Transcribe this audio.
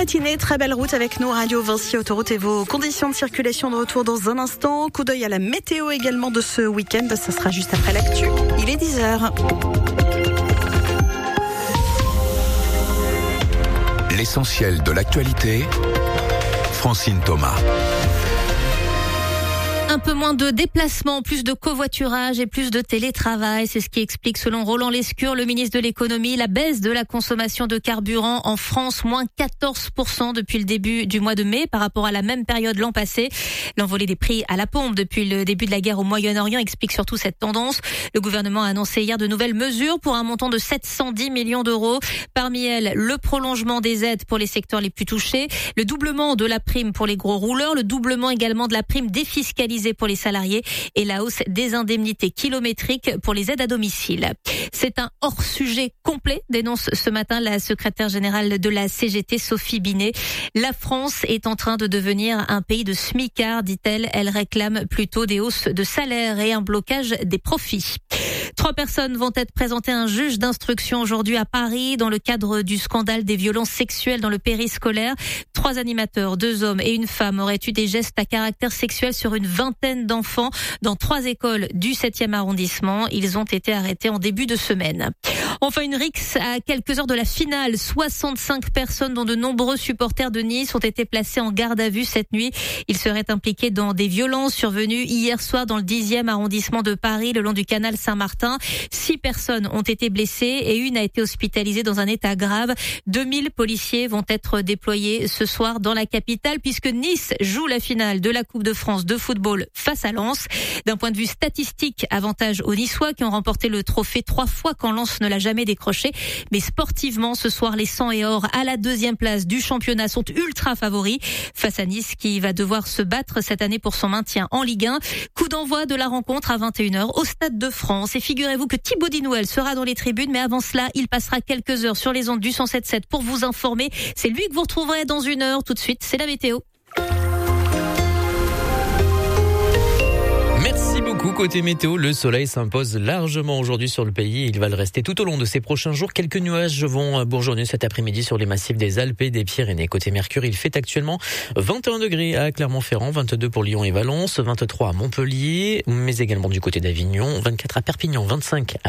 matinée, très belle route avec nous, Radio Vinci Autoroute et vos conditions de circulation de retour dans un instant. Coup d'œil à la météo également de ce week-end, ça sera juste après l'actu. Il est 10h. L'essentiel de l'actualité, Francine Thomas. Un peu moins de déplacements, plus de covoiturage et plus de télétravail. C'est ce qui explique, selon Roland Lescure, le ministre de l'économie, la baisse de la consommation de carburant en France, moins 14% depuis le début du mois de mai par rapport à la même période l'an passé. L'envolée des prix à la pompe depuis le début de la guerre au Moyen-Orient explique surtout cette tendance. Le gouvernement a annoncé hier de nouvelles mesures pour un montant de 710 millions d'euros. Parmi elles, le prolongement des aides pour les secteurs les plus touchés, le doublement de la prime pour les gros rouleurs, le doublement également de la prime défiscalisée pour les salariés et la hausse des indemnités kilométriques pour les aides à domicile. C'est un hors-sujet complet, dénonce ce matin la secrétaire générale de la CGT, Sophie Binet. La France est en train de devenir un pays de smicards, dit-elle. Elle réclame plutôt des hausses de salaire et un blocage des profits. 3 personnes vont être présentées à un juge d'instruction aujourd'hui à Paris dans le cadre du scandale des violences sexuelles dans le périscolaire. 3 animateurs, 2 hommes et une femme auraient eu des gestes à caractère sexuel sur une vingtaine d'enfants dans 3 écoles du 7e arrondissement. Ils ont été arrêtés en début de semaine. Enfin, une rixe à quelques heures de la finale. 65 personnes, dont de nombreux supporters de Nice, ont été placées en garde à vue cette nuit. Ils seraient impliqués dans des violences survenues hier soir dans le 10e arrondissement de Paris, le long du canal Saint-Martin. 6 personnes ont été blessées et une a été hospitalisée dans un état grave. 2000 policiers vont être déployés ce soir dans la capitale puisque Nice joue la finale de la Coupe de France de football face à Lens. D'un point de vue statistique, avantage aux Niçois qui ont remporté le trophée 3 fois quand Lens ne l'a jamais décroché. Mais sportivement, ce soir, les 100 et or à la 2e place du championnat sont ultra favoris face à Nice qui va devoir se battre cette année pour son maintien en Ligue 1. Coup d'envoi de la rencontre à 21h au Stade de France. Et figurez-vous que Thibaut Dinouel sera dans les tribunes, mais avant cela, il passera quelques heures sur les ondes du 107.7 pour vous informer. C'est lui que vous retrouverez dans une heure. Tout de suite, c'est la météo. Merci beaucoup. Côté météo, le soleil s'impose largement aujourd'hui sur le pays. Il va le rester tout au long de ces prochains jours. Quelques nuages vont bourgeonner cet après-midi sur les massifs des Alpes et des Pyrénées. Côté Mercure, il fait actuellement 21 degrés à Clermont-Ferrand, 22 pour Lyon et Valence, 23 à Montpellier, mais également du côté d'Avignon, 24 à Perpignan, 25 à